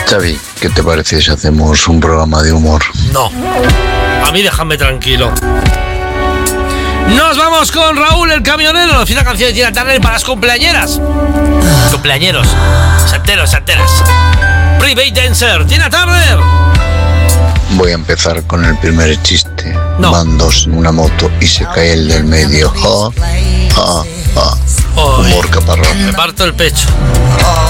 Xavi, ¿qué te parece si hacemos un programa de humor? No, a mí déjame tranquilo. Nos vamos con Raúl el camionero. Nos una canción de Tina Turner para las cumpleañeras. Cumpleañeros, santeros, santeras. Private Dancer, Tina Turner. Voy a empezar con el primer chiste. No. Van dos en una moto y se cae el del medio. Humor caparrón. Me parto el pecho.